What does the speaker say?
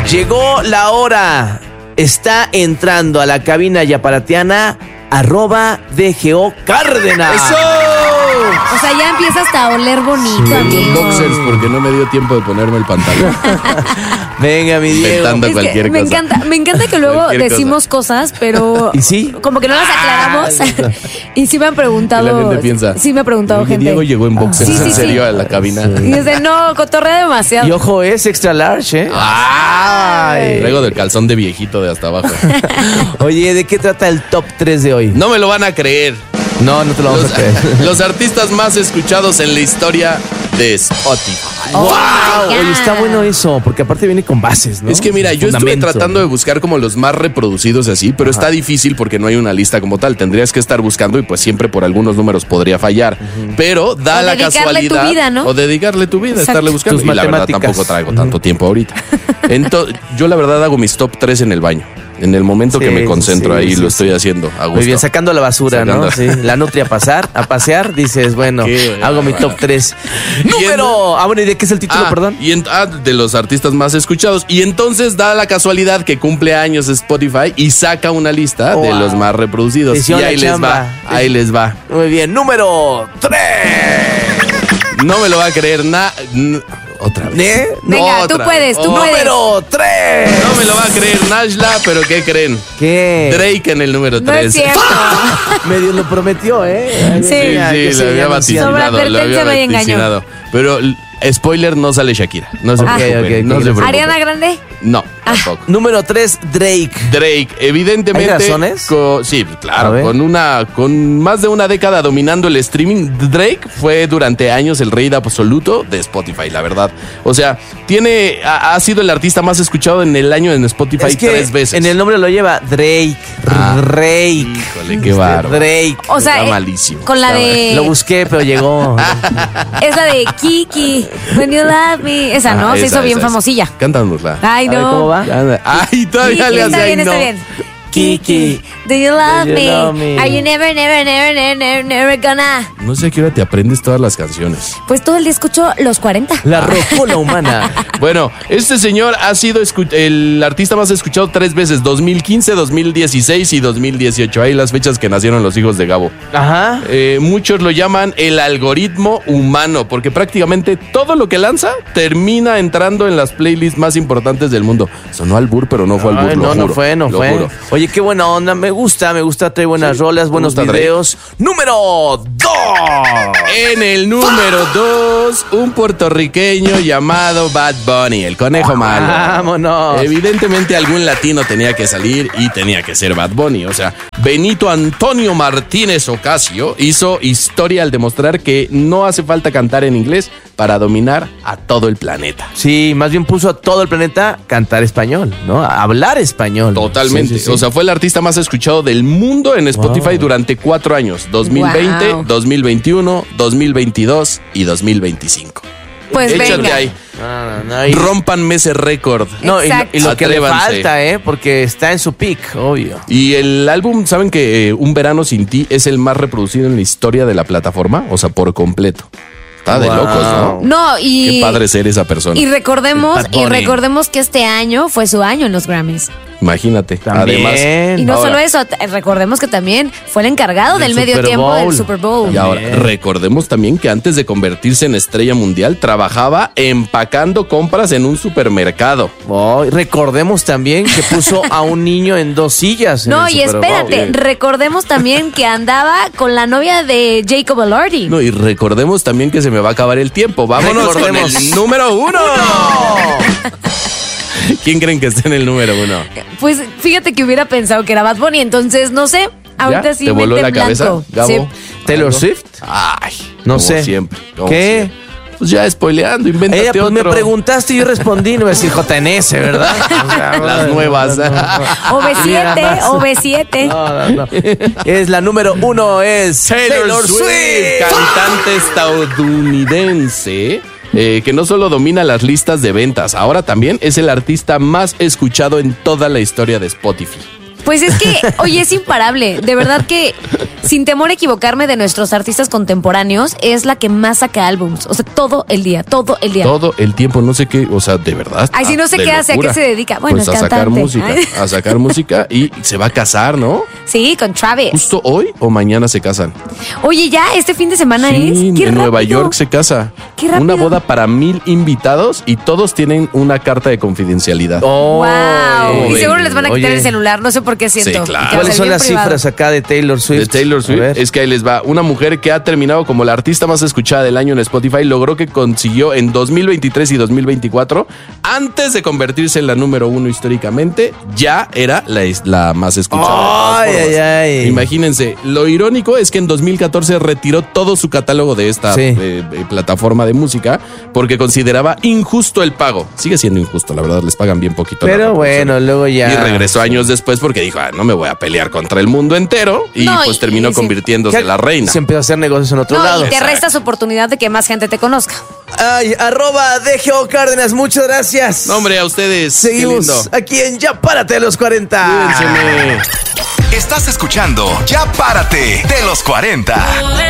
Llegó la hora. Está entrando a la cabina yaparatiana @DGO Cárdenas. ¡Eso! O sea, ya empieza hasta a oler bonito, Vengo en amigo. boxers porque no me dio tiempo de ponerme el pantalón. Venga, mi Diego. Inventando Es que cualquier cosa. me encanta que luego Cualquier decimos cosas, pero ¿Y sí? como que no las aclaramos. Y sí me han preguntado. Y la gente piensa, Sí me ha preguntado "Oye, gente. Diego llegó en boxers, Sí, sí, en serio, sí. a la cabina. Y dice, no, cotorrea demasiado. Y ojo, es extra large, ¿eh? ¡Ay! Traigo del calzón de viejito de hasta abajo. Oye, ¿de qué trata el top 3 de hoy? No me lo van a creer. No te lo vamos a creer. Los artistas más escuchados en la historia de Spotify. Oh, ¡Wow! my God. Oye, está bueno eso, porque aparte viene con bases, ¿no? Es que mira, yo estuve Fundamento. tratando de buscar como los más reproducidos así, pero está difícil porque no hay una lista como tal. Tendrías que estar buscando y pues siempre por algunos números podría fallar. Pero da O la dedicarle casualidad. tu vida, ¿no? O dedicarle tu vida, Exacto. estarle buscando. Tus Y la verdad matemáticas. tampoco traigo tanto tiempo ahorita. Yo la verdad hago mis top 3 en el baño. En el momento que Sí, me concentro sí, ahí sí, lo sí. estoy haciendo a gusto. Muy bien, sacando la basura, Sacando. ¿no? Sí, la nutria a pasear, dices, bueno, Qué hago mi top 3. Y Número. Bueno, ¿y de qué es el título, perdón? De los artistas más escuchados. Y entonces da la casualidad que cumple años Spotify y saca una lista de Wow. los más reproducidos. Te Y hicieron la ahí les chamba. va, ahí les va. Muy bien, número 3. No me lo va a creer otra vez. ¿Eh? Venga, Otra tú puedes, tú vez. puedes. Número 3. No me lo va a creer Nashla, pero ¿qué creen? ¿Qué? Drake en el número No 3. es cierto. Medio lo prometió, ¿eh? Sí. Sí, lo había vaticinado. Sobre Lo había advertencia me engañó. vaticinado. Pero, spoiler, no sale Shakira. No se Ok, preocupen. ok, no ok. se preocupen. Ariana Grande. No, tampoco. Número 3, Drake. Drake, evidentemente. ¿Hay razones? Sí, A claro. ver. Con más de una década dominando el streaming, Drake fue durante años el rey absoluto de Spotify, la verdad. O sea, ha sido el artista más escuchado en el año en Spotify Es que 3 veces. en el nombre lo lleva Drake. Drake. Híjole, qué bárbaro. Drake. O sea, Está malísimo. con la de. Lo busqué, pero llegó. Es la de Kiki. When you love me. Esa, ¿no? Se hizo bien famosilla. Cántanosla. Ay, A ver, no. ¿cómo va? Ay, todavía Kiki, le hace está ahí, bien, no. está bien. Kiki. Do you love Do you me? love me? Are you never gonna? No sé a qué hora te aprendes todas las canciones. Pues todo el día escucho los 40. La rocola humana. Bueno, este señor ha sido el artista más escuchado 3 veces, 2015, 2016 y 2018. Ahí las fechas que nacieron los hijos de Gabo. Ajá. Muchos lo llaman el algoritmo humano, porque prácticamente todo lo que lanza termina entrando en las playlists más importantes del mundo. Sonó albur, pero no fue albur, Ay, lo juro. no fue. Lo juro. Oye, qué buena onda. Me gusta, trae buenas rolas, buenos gusta Drake. videos. Número 2. En el número 2, un puertorriqueño llamado Bad Bunny, el conejo malo. Vámonos. Evidentemente algún latino tenía que salir y tenía que ser Bad Bunny. O sea, Benito Antonio Martínez Ocasio hizo historia al demostrar que no hace falta cantar en inglés para dominar a todo el planeta. Sí, más bien puso a todo el planeta a cantar español, ¿no? A hablar español. Totalmente. Sí, sí, sí. O sea, fue el artista más escuchado del mundo en Spotify Wow. durante 4 años. 2020, Wow. 2021, 2022 y 2025. Pues Échate venga. ahí. No, y, Rómpanme ese récord. no, y Exacto. lo que le Atrévanse. falta, porque está en su peak, obvio. Y el álbum, ¿saben que Un Verano Sin Ti es el más reproducido en la historia de la plataforma? O sea, por completo. Está de Wow. locos, ¿no? No, y. Qué padre ser esa persona. Y recordemos, Bad Bunny. que este año fue su año en los Grammys. Imagínate. También. Además. Y no Ahora- solo eso, recordemos que también fue el encargado Del del medio Super tiempo Bowl. del Super Bowl. Y ahora, Bien. recordemos también que antes de convertirse en estrella mundial, trabajaba empacando compras en un supermercado. Oh, y recordemos también que puso a un niño en 2 sillas. en No, el y Super Bowl. espérate, recordemos también que andaba con la novia de Jacob Elordi. No, y recordemos también que se me va a acabar el tiempo. Vámonos Recordemos. con el número 1. ¿Quién creen que esté en el número 1? Pues fíjate que hubiera pensado que era Bad Bunny, entonces no sé, ahorita sí ¿Te voló mente la en cabeza, blanco. Gabo? Sí. Taylor Swift. Ay, No como sé. siempre. como ¿Qué? siempre. Pues ya spoileando, invéntate Ella, pues me otro. preguntaste y yo respondí, no iba a decir JNS, ¿verdad? O sea, Las nuevas. OV7, Mira más. OV7. No. Es la número 1, es Taylor Swift, cantante estadounidense. Que no solo domina las listas de ventas, ahora también es el artista más escuchado en toda la historia de Spotify. Pues es que, oye, es imparable. De verdad que, sin temor a equivocarme, de nuestros artistas contemporáneos, es la que más saca álbums. O sea, todo el día. Todo el tiempo, no sé qué, o sea, de verdad. Ay, si no sé de qué hace, ¿a locura. qué se dedica? Bueno, pues es a sacar cantante. música, a sacar música y se va a casar, ¿no? Sí, con Travis. Justo hoy o mañana se casan. Oye, ya, este fin de semana Sí, es. en ¡Qué Nueva rápido! York se casa. ¡Qué rápido! Una boda para 1,000 invitados y todos tienen una carta de confidencialidad. Oh, ¡Wow! Y ven. seguro les van a quitar Oye. el celular, no sé por qué siento. Sí, claro. Que va a ¿Cuáles ser son bien las privado. cifras acá de Taylor Swift? De Taylor A Swift, ver. es que ahí les va. Una mujer que ha terminado como la artista más escuchada del año en Spotify logró que consiguió en 2023 y 2024, antes de convertirse en la número 1 históricamente, ya era la más escuchada. Ay, de todas formas. ay, ay. Imagínense, lo irónico es que en 2014 retiró todo su catálogo de esta Sí. plataforma de música porque consideraba injusto el pago. Sigue siendo injusto, la verdad, les pagan bien poquito. la Pero reproducción. bueno, luego ya. Y regresó años después porque dijo, no me voy a pelear contra el mundo entero. Y No, pues y- terminó y sí. convirtiéndose en la reina. Se empezó a hacer negocios en otro No, lado. y te Exacto. restas oportunidad de que más gente te conozca. Ay, @DGO Cárdenas, muchas gracias. No, hombre, a ustedes. Qué Seguimos lindo. aquí en Ya Párate a los 40. Cuídense. Estás escuchando Ya Párate de los 40.